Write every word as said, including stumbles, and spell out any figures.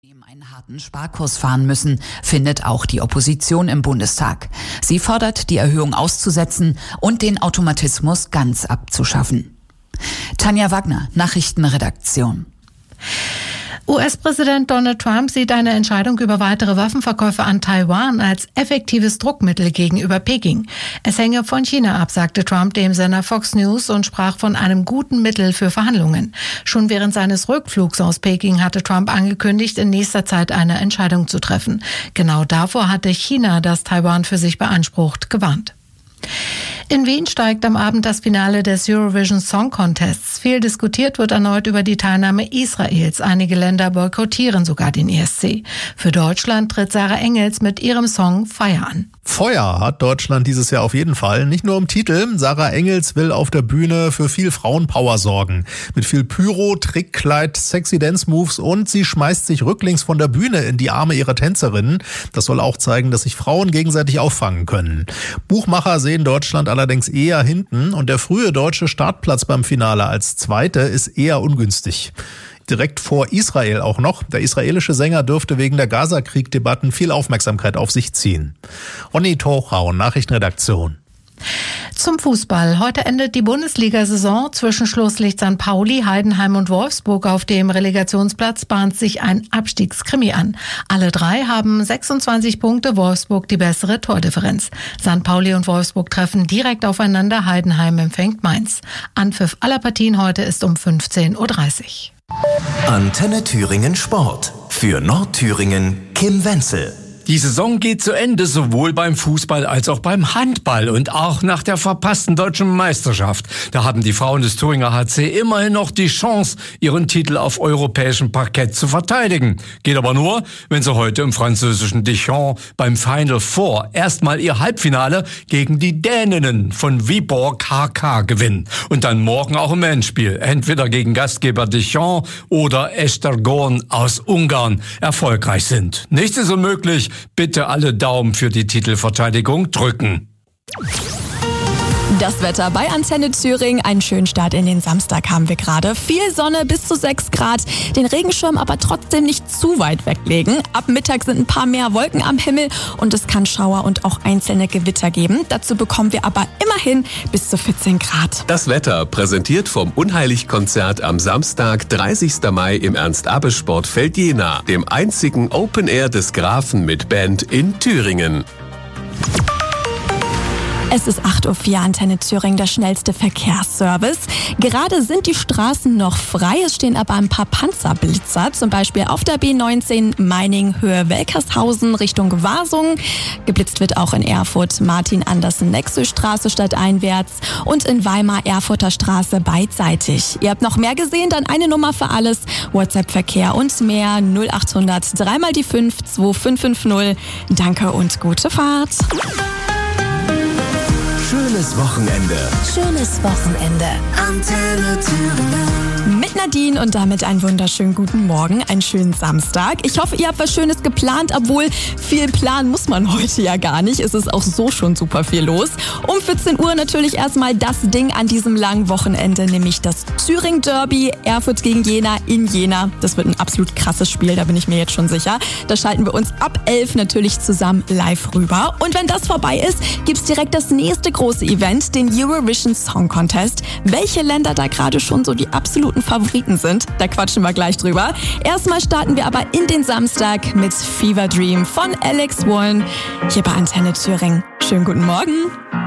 einen harten Sparkurs fahren müssen, findet auch die Opposition im Bundestag. Sie fordert, die Erhöhung auszusetzen und den Automatismus ganz abzuschaffen. Tanja Wagner, Nachrichtenredaktion. U S-Präsident Donald Trump sieht eine Entscheidung über weitere Waffenverkäufe an Taiwan als effektives Druckmittel gegenüber Peking. Es hänge von China ab, sagte Trump dem Sender Fox News und sprach von einem guten Mittel für Verhandlungen. Schon während seines Rückflugs aus Peking hatte Trump angekündigt, in nächster Zeit eine Entscheidung zu treffen. Genau davor hatte China, das Taiwan für sich beansprucht, gewarnt. In Wien steigt am Abend das Finale des Eurovision Song Contests. Viel diskutiert wird erneut über die Teilnahme Israels. Einige Länder boykottieren sogar den E S C. Für Deutschland tritt Sarah Engels mit ihrem Song Feuer an. Feuer hat Deutschland dieses Jahr auf jeden Fall. Nicht nur im Titel. Sarah Engels will auf der Bühne für viel Frauenpower sorgen. Mit viel Pyro, Trickkleid, sexy Dance-Moves und sie schmeißt sich rücklings von der Bühne in die Arme ihrer Tänzerinnen. Das soll auch zeigen, dass sich Frauen gegenseitig auffangen können. Buchmacher sehen Deutschland allerdings eher hinten und der frühe deutsche Startplatz beim Finale als Zweite ist eher ungünstig. Direkt vor Israel auch noch. Der israelische Sänger dürfte wegen der Gaza-Krieg-Debatten viel Aufmerksamkeit auf sich ziehen. Ronny Tochau, Nachrichtenredaktion. Zum Fußball. Heute endet die Bundesliga-Saison. Zwischen Schlusslicht Sankt Pauli, Heidenheim und Wolfsburg auf dem Relegationsplatz bahnt sich ein Abstiegskrimi an. Alle drei haben sechsundzwanzig Punkte, Wolfsburg die bessere Tordifferenz. Sankt Pauli und Wolfsburg treffen direkt aufeinander, Heidenheim empfängt Mainz. Anpfiff aller Partien heute ist um fünfzehn Uhr dreißig. Antenne Thüringen Sport. Für Nordthüringen Kim Wenzel. Die Saison geht zu Ende, sowohl beim Fußball als auch beim Handball und auch nach der verpassten deutschen Meisterschaft. Da haben die Frauen des Thüringer H C immerhin noch die Chance, ihren Titel auf europäischem Parkett zu verteidigen. Geht aber nur, wenn sie heute im französischen Dijon beim Final Four erstmal ihr Halbfinale gegen die Däninnen von Viborg H K gewinnen. Und dann morgen auch im Endspiel, entweder gegen Gastgeber Dijon oder Esztergom aus Ungarn, erfolgreich sind. Nichts ist unmöglich. Bitte alle Daumen für die Titelverteidigung drücken. Das Wetter bei Antenne Thüringen. Einen schönen Start in den Samstag haben wir gerade. Viel Sonne, bis zu sechs Grad. Den Regenschirm aber trotzdem nicht zu weit weglegen. Ab Mittag sind ein paar mehr Wolken am Himmel und es kann Schauer und auch einzelne Gewitter geben. Dazu bekommen wir aber immerhin bis zu vierzehn Grad. Das Wetter präsentiert vom Unheilig-Konzert am Samstag, dreißigsten Mai im Ernst-Abbe-Sportfeld Jena, dem einzigen Open Air des Grafen mit Band in Thüringen. Es ist acht Uhr vier, Antenne Thüringen, der schnellste Verkehrsservice. Gerade sind die Straßen noch frei, es stehen aber ein paar Panzerblitzer, zum Beispiel auf der B neunzehn Meining Höhe Welkershausen Richtung Wasungen. Geblitzt wird auch in Erfurt Martin-Andersen-Nexö-Straße stadteinwärts und in Weimar Erfurter Straße beidseitig. Ihr habt noch mehr gesehen, dann eine Nummer für alles, WhatsApp-Verkehr und mehr null achthundert drei mal die fünf zwei fünf fünf null. Danke und gute Fahrt. Schönes Wochenende. Schönes Wochenende. Antenne Thüringen. Mit Nadine und damit einen wunderschönen guten Morgen, einen schönen Samstag. Ich hoffe, ihr habt was Schönes geplant, obwohl viel planen muss man heute ja gar nicht. Es ist auch so schon super viel los. Um vierzehn Uhr natürlich erstmal das Ding an diesem langen Wochenende, nämlich das Thüringen Derby, Erfurt gegen Jena in Jena. Das wird ein absolut krasses Spiel, da bin ich mir jetzt schon sicher. Da schalten wir uns ab elf natürlich zusammen live rüber. Und wenn das vorbei ist, gibt's direkt das nächste große Event, den Eurovision Song Contest. Welche Länder da gerade schon so die absoluten Favoriten sind, da quatschen wir gleich drüber. Erstmal starten wir aber in den Samstag mit Fever Dream von Alex Warren hier bei Antenne Thüringen. Schönen guten Morgen.